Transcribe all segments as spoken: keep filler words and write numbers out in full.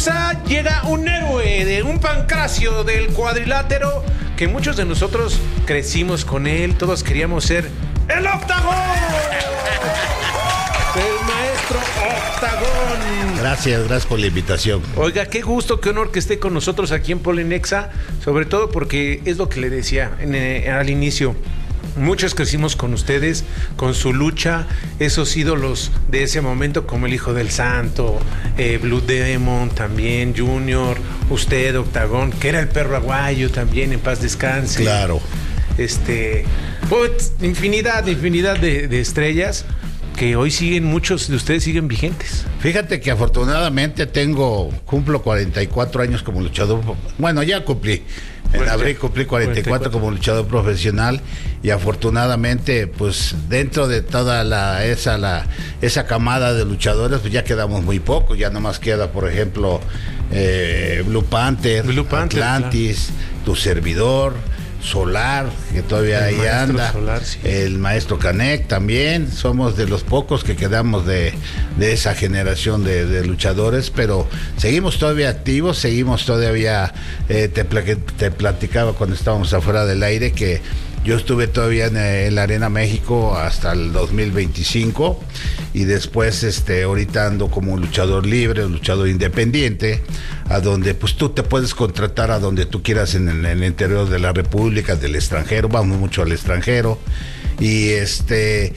Nexa llega un héroe, de un pancracio del cuadrilátero, que muchos de nosotros crecimos con él, todos queríamos ser el Octagón. El maestro Octagón. Gracias, gracias por la invitación. Oiga, qué gusto, qué honor que esté con nosotros aquí en Polinexa, sobre todo porque es lo que le decía en, eh, al inicio. Muchos crecimos con ustedes, con su lucha, esos ídolos de ese momento como el Hijo del Santo, eh, Blue Demon también, Junior, usted, Octagón, que era el perro aguayo también, en paz descanse. Claro. Este, pues, infinidad, infinidad de, de estrellas que hoy siguen, muchos de ustedes siguen vigentes. Fíjate que afortunadamente tengo, cumplo cuarenta y cuatro años como luchador, bueno, ya cumplí. En Bueno, abril ya, cumplí cuarenta y cuatro como luchador profesional y afortunadamente pues dentro de toda la esa la esa camada de luchadores pues ya quedamos muy pocos, ya nomás queda por ejemplo eh, Blue Panther, Blue Panther, Atlantis, claro. Tu servidor, Solar, que todavía el ahí anda, Solar, sí. El maestro Canek también, somos de los pocos que quedamos de, de esa generación de, de luchadores, pero seguimos todavía activos, seguimos todavía, eh, te, te platicaba cuando estábamos afuera del aire que yo estuve todavía en, en la Arena México hasta el dos mil veinticinco y después este ahorita ando como luchador libre, luchador independiente, a donde pues tú te puedes contratar a donde tú quieras en el, en el interior de la República, del extranjero, vamos mucho al extranjero y este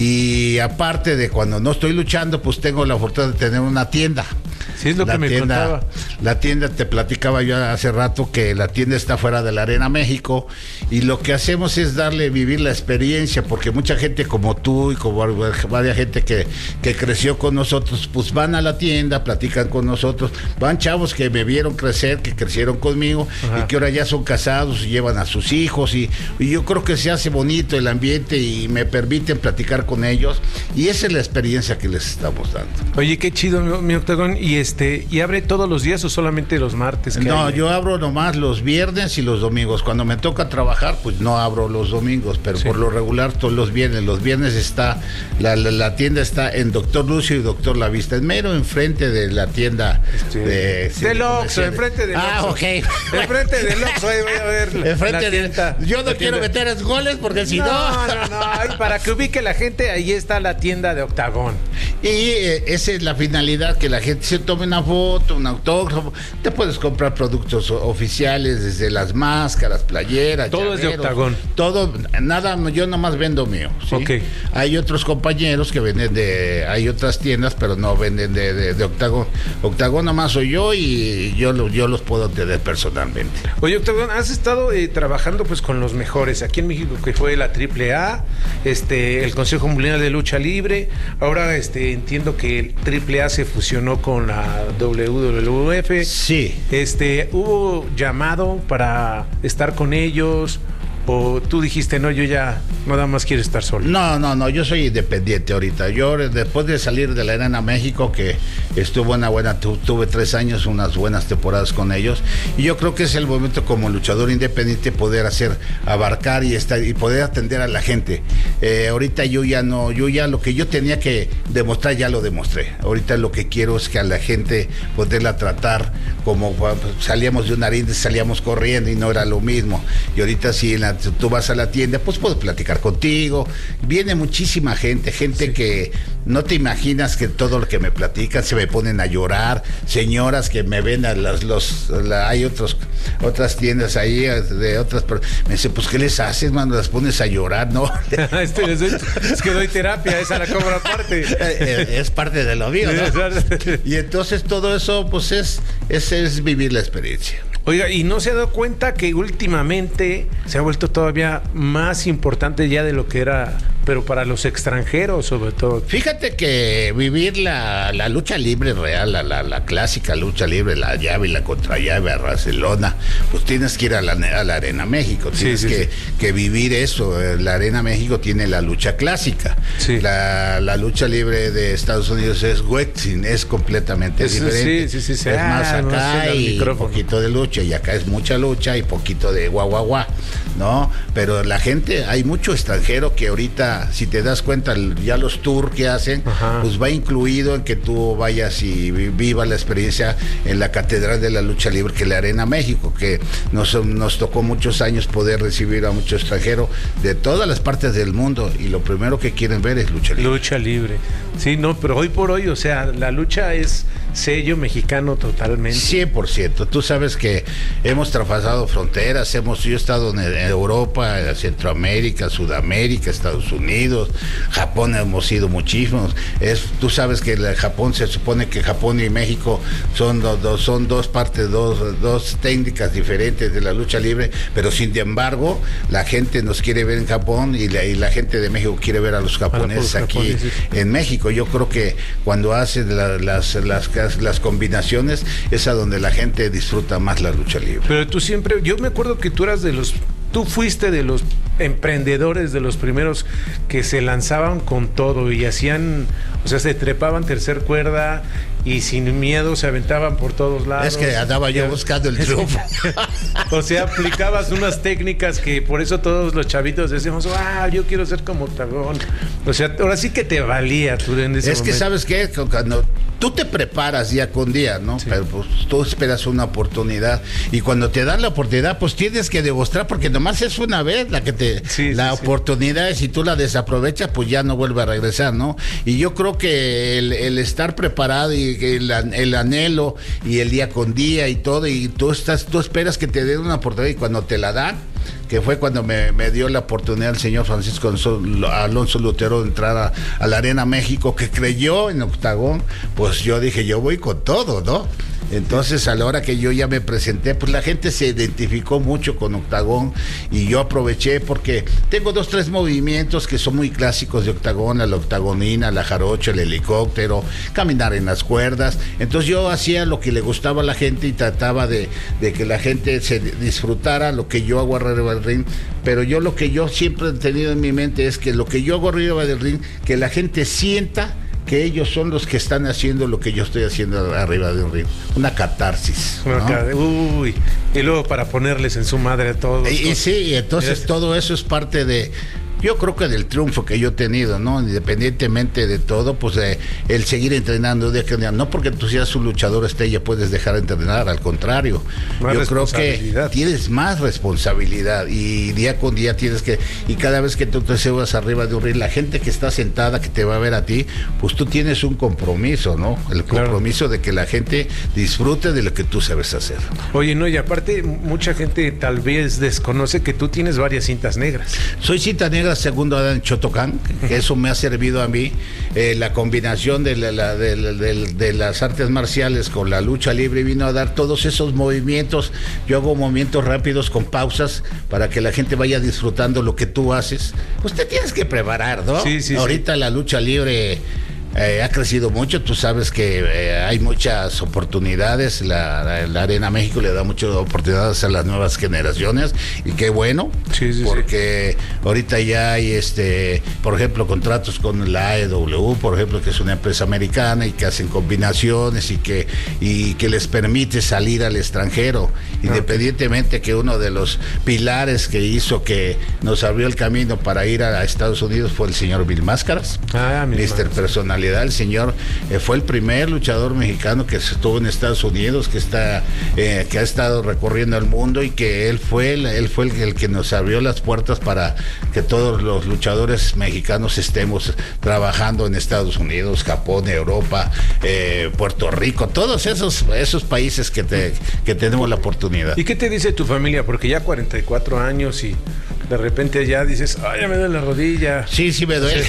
y aparte de cuando no estoy luchando pues tengo la fortuna de tener una tienda. Sí, es lo la que me tienda, contaba. La tienda, te platicaba yo hace rato que la tienda está fuera de la Arena México y lo que hacemos es darle, vivir la experiencia, porque mucha gente como tú y como varias gente que, que creció con nosotros, pues van a la tienda, platican con nosotros, van chavos que me vieron crecer, que crecieron conmigo. Ajá. Y que ahora ya son casados y llevan a sus hijos y, y yo creo que se hace bonito el ambiente y me permiten platicar con ellos y esa es la experiencia que les estamos dando. Oye, qué chido, mi, mi Octagón. Y este, ¿y abre todos los días o solamente los martes? No, hay? yo abro nomás los viernes y los domingos. Cuando me toca trabajar, pues no abro los domingos, pero sí. Por lo regular todos los viernes. Los viernes está, la, la, la tienda está en Doctor Lucio y Doctor La Vista, en mero enfrente de la tienda este, de... Sí, del Oxxo, enfrente del Oxxo. Ah, ok. Enfrente del Oxxo, ahí voy a ver la, enfrente la tienda, de, Yo no quiero meter es goles porque si no... No, no, no, ahí, para que ubique la gente, ahí está la tienda de Octagón. Y eh, esa es la finalidad, que la gente se tome una foto, un autógrafo. Te puedes comprar productos oficiales, desde las máscaras, playeras, todo llaveros, es de Octagón. Todo, nada, yo nomás vendo mío, ¿sí? Okay. Hay otros compañeros que venden de, hay otras tiendas, pero no venden de, de, de Octagón. Octagón nomás soy yo y yo, yo los puedo tener personalmente. Oye, Octagón, has estado eh, trabajando pues con los mejores aquí en México, que fue la triple A, este, el Consejo Mundial de Lucha Libre. Ahora este, entiendo que el triple A se fusionó con la doble u doble u efe. Sí. Este, ¿hubo llamado para estar con ellos? ¿O tú dijiste, no, yo ya nada más quiero estar solo? No, no, no, yo soy independiente ahorita. Yo después de salir de la Arena México, que estuvo una buena, tu, tuve tres años, unas buenas temporadas con ellos, y yo creo que es el momento como luchador independiente poder hacer, abarcar y estar y poder atender a la gente. Eh, ahorita yo ya no, yo ya lo que yo tenía que demostrar ya lo demostré. Ahorita lo que quiero es que a la gente poderla tratar como salíamos de una arena, salíamos corriendo y no era lo mismo. Y ahorita sí en la tú vas a la tienda, pues puedo platicar contigo. Viene muchísima gente, gente sí. Que no te imaginas que todo lo que me platican se me ponen a llorar. Señoras que me ven a las, los, la, hay otros, otras tiendas ahí de otras, me dicen, pues ¿qué les haces, mano? Las pones a llorar, ¿no? este, es, es que doy terapia, esa la cobro aparte. Es parte de lo mío, ¿no? Y entonces todo eso, pues es, es, es vivir la experiencia. Oiga, ¿y no se ha dado cuenta que últimamente se ha vuelto todavía más importante ya de lo que era, pero para los extranjeros sobre todo? Fíjate que vivir la, la lucha libre real, la, la, la clásica lucha libre, la llave y la contrallave a Barcelona, pues tienes que ir a la, a la Arena México, tienes sí, sí, que, sí. que vivir eso. La Arena México tiene la lucha clásica, sí. la, la lucha libre de Estados Unidos es wrestling, es completamente es, diferente. Sí, sí, sí, es ah, más acá no y un poquito de lucha. Y acá es mucha lucha y poquito de guau guau guau, ¿no? Pero la gente, hay mucho extranjero que ahorita ahorita, si te das cuenta, ya los tours que hacen, Ajá. pues va incluido en que tú vayas y vivas la experiencia en la Catedral de la Lucha Libre, que es la Arena México, que nos, nos tocó muchos años poder recibir a muchos extranjeros de todas las partes del mundo, y lo primero que quieren ver es lucha libre. Lucha libre. Sí, no, pero hoy por hoy, o sea, la lucha es sello mexicano totalmente. cien por ciento. Tú sabes que hemos traspasado fronteras, hemos, yo he estado en Europa, en Centroamérica, Sudamérica, Estados Unidos, Japón, hemos ido muchísimos. Es, tú sabes que el Japón, se supone que Japón y México son, do, do, son dos partes, dos, dos técnicas diferentes de la lucha libre, pero sin embargo, la gente nos quiere ver en Japón y la, y la gente de México quiere ver a los japoneses aquí japoneses. En México. Yo creo que cuando haces la, las, las las combinaciones es a donde la gente disfruta más la lucha libre. Pero tú siempre, yo me acuerdo que tú eras de los, tú fuiste de los emprendedores, de los primeros que se lanzaban con todo y hacían, o sea, se trepaban tercer cuerda y sin miedo se aventaban por todos lados. Es que andaba yo buscando el triunfo. O sea, aplicabas unas técnicas que por eso todos los chavitos decimos, ah, yo quiero ser como Octagón. O sea, ahora sí que te valía tú en ese Es momento. Que sabes qué, cuando tú te preparas día con día, ¿no? Sí. Pero pues tú esperas una oportunidad y cuando te dan la oportunidad, pues tienes que demostrar, porque nomás es una vez la que te sí, la sí, oportunidad, y sí. si tú la desaprovechas, pues ya no vuelve a regresar, ¿no? Y yo creo que el, el estar preparado y el, el anhelo y el día con día y todo, y tú estás, tú esperas que te den una oportunidad, y cuando te la dan, que fue cuando me, me dio la oportunidad el señor Francisco Alonso Lutero de entrar a, a la Arena México, que creyó en Octagón, pues yo dije, yo voy con todo, ¿no? Entonces, a la hora que yo ya me presenté, pues la gente se identificó mucho con Octagón, y yo aproveché porque tengo dos, tres movimientos que son muy clásicos de Octagón: la octagonina, la jarocha, el helicóptero, caminar en las cuerdas. Entonces yo hacía lo que le gustaba a la gente y trataba de, de que la gente se disfrutara lo que yo hago arriba del ring. Pero yo lo que yo siempre he tenido en mi mente es que lo que yo hago arriba del ring, que la gente sienta que ellos son los que están haciendo lo que yo estoy haciendo arriba de un ring. Una catarsis, ¿no? Uy, y luego para ponerles en su madre a todos. Y, y sí, y entonces es... todo eso es parte de, yo creo que del triunfo que yo he tenido, ¿no? Independientemente de todo, pues eh, el seguir entrenando día que día. No porque tú seas un luchador estrella puedes dejar de entrenar, al contrario. Más yo creo que tienes más responsabilidad y día con día tienes que, y cada vez que tú te subas arriba de un ring, la gente que está sentada, que te va a ver a ti, pues tú tienes un compromiso, ¿no? El compromiso claro. de que la gente disfrute de lo que tú sabes hacer. Oye, no, y aparte mucha gente tal vez desconoce que tú tienes varias cintas negras. Soy cinta negra segundo Dan Shotokan, que eso me ha servido a mí, eh, la combinación de, la, la, de, de, de las artes marciales con la lucha libre vino a dar todos esos movimientos. Yo hago movimientos rápidos con pausas para que la gente vaya disfrutando lo que tú haces. Pues te tienes que preparar, ¿no? Sí, sí, ahorita sí. La lucha libre Eh, ha crecido mucho, tú sabes que eh, hay muchas oportunidades, la, la, la Arena México le da muchas oportunidades a las nuevas generaciones, y qué bueno, sí, sí, porque sí. ahorita ya hay, este, por ejemplo, contratos con la A E W, por ejemplo, que es una empresa americana y que hacen combinaciones y que, y que les permite salir al extranjero, okay. Independientemente que uno de los pilares que hizo que nos abrió el camino para ir a, a Estados Unidos fue el señor Bill Máscaras, ah, mister Personalidad. El señor eh, fue el primer luchador mexicano que estuvo en Estados Unidos, que está eh, que ha estado recorriendo el mundo, y que él fue el, él fue el, el que nos abrió las puertas para que todos los luchadores mexicanos estemos trabajando en Estados Unidos, Japón, Europa, eh, Puerto Rico, todos esos esos países que te que tenemos la oportunidad. ¿Y qué te dice tu familia? Porque ya cuarenta y cuatro años y de repente ya dices, ay, ya me duele la rodilla. Sí, sí me duele.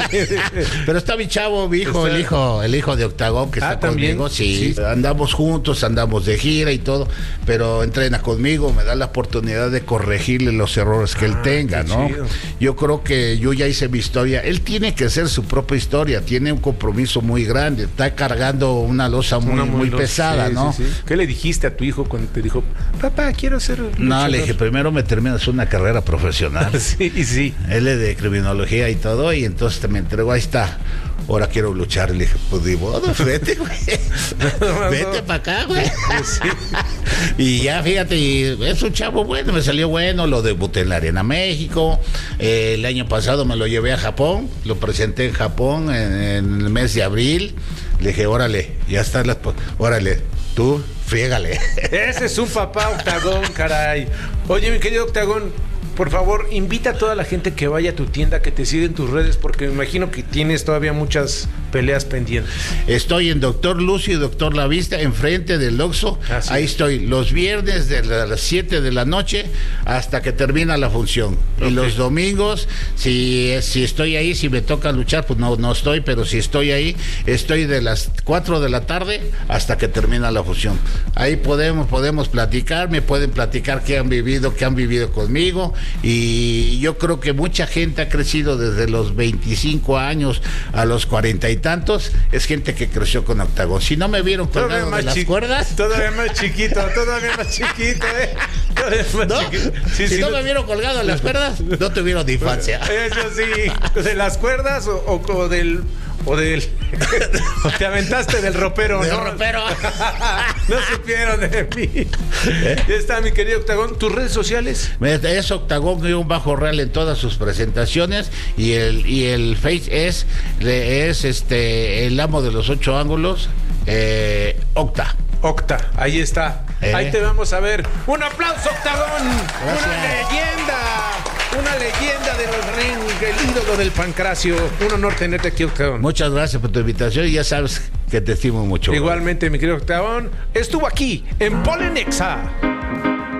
Pero está mi chavo, mi hijo, el hijo, el hijo de Octagón que ah, está ¿también? conmigo, sí. sí. Andamos juntos, andamos de gira y todo, pero entrena conmigo, me da la oportunidad de corregirle los errores que ah, él tenga, ¿no? Chido. Yo creo que yo ya hice mi historia. Él tiene que hacer su propia historia, tiene un compromiso muy grande, está cargando una losa muy, una muy, muy pesada, sí, ¿no? Sí, sí. ¿Qué le dijiste a tu hijo cuando te dijo, papá, quiero ser luchador? No, le dije, primero me terminas una carrera profesional. profesional. Sí, sí. Él es de criminología y todo, y entonces me entregó, ahí está. Ahora quiero luchar. Le dije, pues ni modo, vete, güey. Vete para acá, güey. Sí. Y ya, fíjate, y es un chavo bueno, me salió bueno, lo debuté en la Arena México. Eh, el año pasado me lo llevé a Japón, lo presenté en Japón en, en el mes de abril. Le dije, órale, ya están las... Órale, tú, friégale. Ese es un papá Octagón, caray. Oye, mi querido Octagón, por favor, invita a toda la gente que vaya a tu tienda, que te siga en tus redes, porque me imagino que tienes todavía muchas peleas pendientes. Estoy en Doctor Lucio y Doctor La Vista, enfrente del Oxxo. Así Ahí es. estoy los viernes de las siete de la noche hasta que termina la función. Okay. Y los domingos, si, si estoy ahí, si me toca luchar, pues no, no estoy, pero si estoy ahí, estoy de las cuatro de la tarde hasta que termina la función. Ahí podemos, podemos platicar, me pueden platicar qué han vivido, qué han vivido conmigo. Y yo creo que mucha gente ha crecido desde los veinticinco años a los cuarenta y tantos, es gente que creció con Octagón. Si no me vieron colgado de las cuerdas, todavía más chiquito, todavía más chiquito, ¿eh? Todavía más ¿no? chiquito. Sí, si sí, no, no me vieron colgado de las cuerdas, no tuvieron de infancia. Eso sí, de las cuerdas o, o, o del... O del... o te aventaste del ropero, Del ¿no? ropero. No supieron de mí. ¿Eh? Ya está, mi querido Octagón. ¿Tus redes sociales? Es Octagón-Real en todas sus presentaciones. Y el, y el Face es, es este el amo de los ocho ángulos, eh, Octa. Octa, ahí está. Eh. Ahí te vamos a ver. ¡Un aplauso, Octagón! Gracias. ¡Una leyenda! Una leyenda de los ring, el ídolo del pancracio. Un honor tenerte aquí, Octagón. Muchas gracias por tu invitación y ya sabes que te estimo mucho. Igualmente, mi querido Octagón. Estuvo aquí en Polenexa.